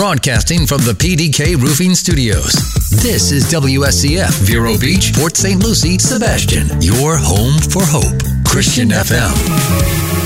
Broadcasting from the PDK Roofing Studios. This is WSCF, Vero Beach, Port St. Lucie, Sebastian. Your home for hope. Christian FM.